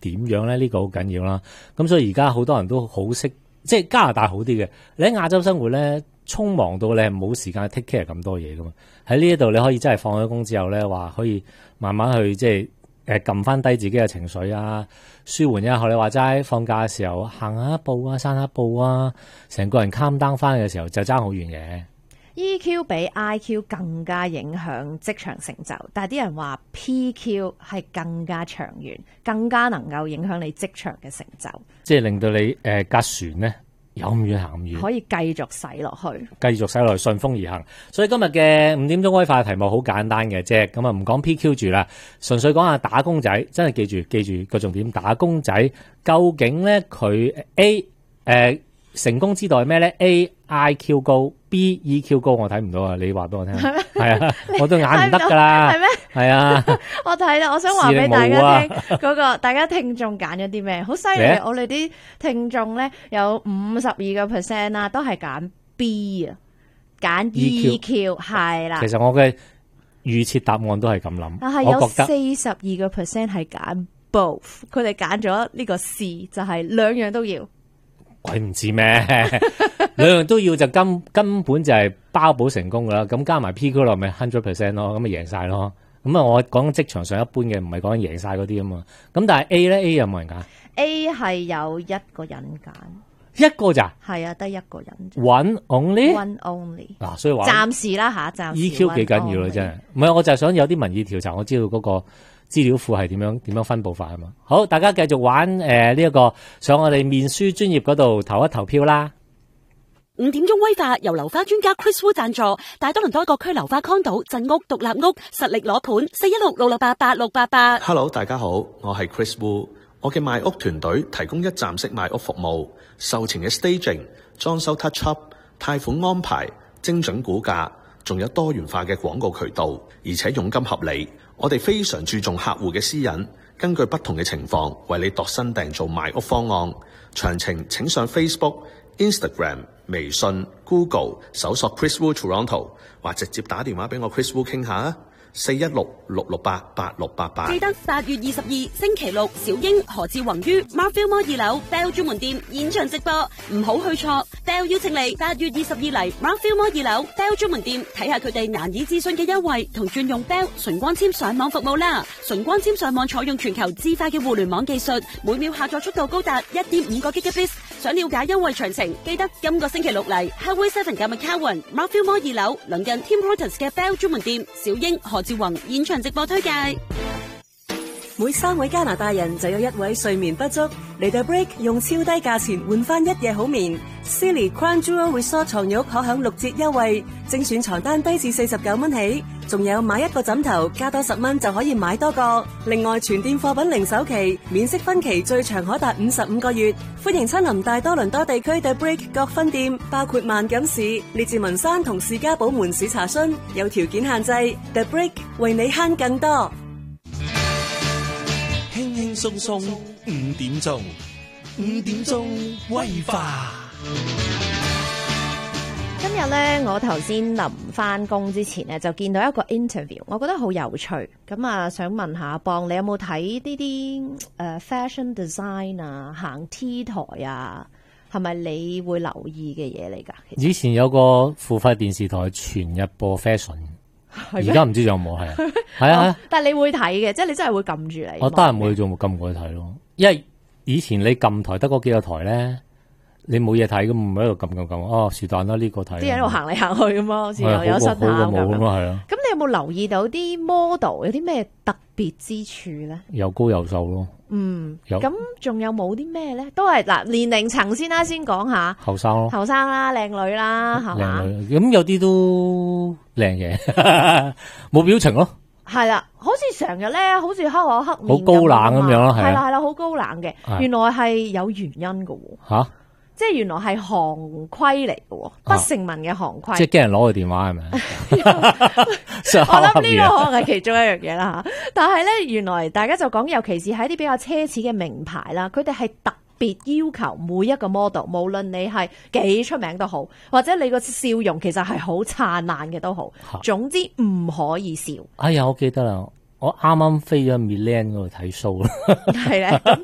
點樣咧？呢個好緊要啦。咁所以而家好多人都好識，即係加拿大好啲嘅。你喺亞洲生活咧，匆忙到你係冇時間 take care 咁多嘢噶嘛。喺呢一度你可以真係放咗工之後咧，話可以慢慢去即係撳翻低自己嘅情緒啊，舒緩一下。學你話齋，放假嘅時候行下一步啊，散下步啊，成個人 calm down 翻嘅時候就爭好遠嘅。 EQ 比 IQ 更加影響職場成就，但係啲人話 PQ 係更加長遠，更加能夠影響你職場嘅成就， 即係令到你架船咧有咁遠行咁遠， 可以繼續駛落去， 繼續駛落去，順風而行。所以今日嘅5點鐘威化嘅題目好簡單嘅啫，咁啊唔講 PQ 住啦，純粹講下打工仔，真係記住個重點，打工仔究竟咧佢 A 成功之道係咩咧 ？A IQ 高 ，B EQ 高，我睇唔到啊！你話俾我聽，係啊，我對眼唔得噶啦，係咩？係啊， 我睇啦，我想話俾大家聽，嗰個大家聽眾揀咗啲咩？好犀利！我哋啲聽眾咧有52% 啦，都係揀 B 啊，揀 EQ 係啦。 其實我嘅預設答案都係咁諗， 但係有42% 係揀 both， 佢哋揀咗呢個 C， 就係兩樣都要。 鬼唔知咩，兩樣都要就根本就係包保成功噶啦。咁加埋 PQ 落咪 100% 咯，咁咪贏晒咯。咁啊，我講職場上一般嘅，唔係講贏晒嗰啲啊嘛。咁但係 A 咧 ，A 有冇人揀 ？A 係有一個人揀， 一個咋？ 係啊，得一個人。 One only。嗱，所以話暫時啦吓，暫時。 EQ 幾緊要啦，真係。唔係，我就係想有啲民意調查，我知道嗰個資料庫係點樣分佈法啊嘛。好，大家繼續玩呢一個上我哋面書專頁嗰度投一投票啦。 5點鐘威化由流花專家 Chris Wu 贊助，大多倫多各區流花 condo 鎮屋獨立屋實力攞盤416-668-8688。 Hello， 大家好，我係 Chris Wu。我嘅賣屋團隊提供一站式賣屋服務，售前嘅 staging、裝修 touch up、貸款安排、精準估價，仲有多元化嘅廣告渠道，而且佣金合理。我哋非常注重客戶嘅私隱，根據不同嘅情況為你度身訂造賣屋方案。詳情請上 Facebook、Instagram、微信、Google 搜索 Chris Wu Toronto， 或直接打電話俾我 Chris Wu 傾下啊。416-668-8688。 記得8月22星期六，小英何志宏於 Marfil Mall 2樓 Bell 專門店現場直播，唔好去錯。Bell 邀請你8月22嚟 Marfil Mall 2樓 Bell 專門店睇下佢哋難以置信嘅優惠同轉用 Bell 純光纖上網服務啦。純光纖上網採用全球至快嘅互聯網技術，每秒下載速度高達 1.5 個 Gigabits。想了解優惠詳情，記得今個星期六嚟 Highway 7嘅 McCowan Marfil Mall 2樓鄰近 Tim Hortons 嘅 Bell 專門店，小英何志宏現場直播推介。 每3位加拿大人就有1位睡眠不足，嚟到 Break 用超低價錢換翻1夜好眠。Silly Crown Jewel Resort 床褥可享6折優惠，精選床單低至49蚊起，仲有買1個枕頭加多10蚊就可以買多個。另外全店貨品零首期，免息分期最長可達55個月。歡迎親臨大多倫多地區 The Break 各分店，包括萬錦市、列治文山同士嘉堡門市查詢，有條件限制。The Break 為你慳更多。 輕輕鬆鬆5點鐘，5點鐘威化。 今日咧，我頭先臨翻工之前咧，就見到一個 interview， 我覺得好有趣。咁啊，想問下阿邦，你有冇睇呢啲fashion design 啊，行 T 台啊，係咪你會留意嘅嘢嚟㗎？ 以前有個付費電視台全日播 fashion。而家唔知仲有冇係啊？係啊， 但係你會睇嘅，即係你真係會撳住你。 我當然會做撳過去睇咯，因為以前你撳台得嗰幾個台咧，你冇嘢睇咁，唔喺度撳。哦，是但啦，呢個睇。 啲人喺度行嚟行去咁咯，好似又有新衫咁樣。 係啊。 咁你有冇留意到啲 model 有啲咩特別之處咧？ 又高又瘦咯。 咁仲有冇啲咩咧？都係嗱，年齡層先啦，先講下。 後生咯。後生啦，靚女啦，係嘛？ 靚女，咁有啲都靚嘅，冇表情咯。 係啦，好似成日咧，好似黑口黑面， 好高冷咁樣咯， 係啦，好高冷嘅。原來係有原因嘅。 吓？即係原來係行規嚟嘅，不成文嘅行規。 即係驚人攞佢電話係咪？ 我諗呢個可能係其中一樣嘢啦吓。但係咧，原來大家就講，尤其是喺啲比較奢侈嘅名牌啦，佢哋係特別要求每一個 model， 無論你係幾出名都好，或者你個笑容其實係好燦爛嘅都好，總之唔可以笑。 哎呀，我記得啦。我啱啱飛咗 Milan 嗰度睇 show 啦， 係咧，